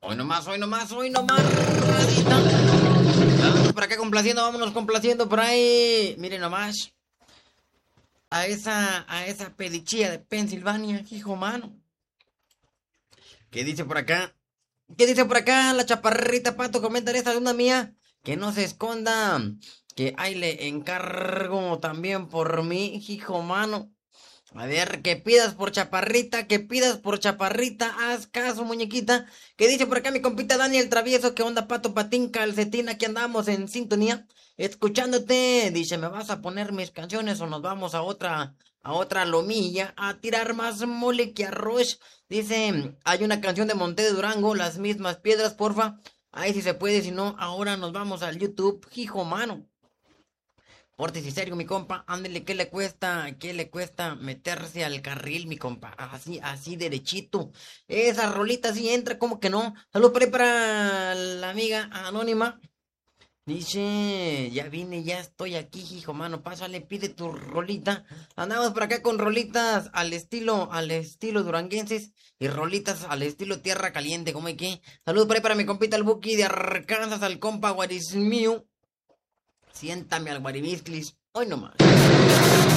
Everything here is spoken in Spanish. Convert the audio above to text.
Hoy nomás, hoy nomás, hoy nomás. Radita. Vámonos por acá complaciendo, vámonos complaciendo por ahí. Miren nomás. A esa pedichilla de Pensilvania, hijo mano. ¿Qué dice por acá? ¿Qué dice por acá la chaparrita Pato? Comenta esta alumna mía. Que no se esconda. Que ahí le encargo también por mí, hijo mano. A ver, que pidas por chaparrita, que pidas por chaparrita, haz caso, muñequita. Que dice por acá mi compita Daniel Travieso, que onda pato, patín, calcetín, aquí andamos en sintonía, escuchándote. Dice, ¿me vas a poner mis canciones o nos vamos a otra lomilla a tirar más mole que arroz? Dice, hay una canción de Monte de Durango, las mismas piedras, porfa. Ahí si se puede, si no, ahora nos vamos al YouTube, hijo mano. Pórtese serio, mi compa. Ándele, ¿qué le cuesta meterse al carril, mi compa? Así, así derechito. Esa rolita sí entra, como que no. Salud por ahí para la amiga anónima. Dice, ya vine, ya estoy aquí, hijo mano. Pásale, pide tu rolita. Andamos por acá con rolitas al estilo duranguenses y rolitas al estilo tierra caliente, como hay que. Salud por ahí para mi compita el Buki de Arkansas, al compa Guarismío. Siéntame al guaribisclis. Hoy nomás.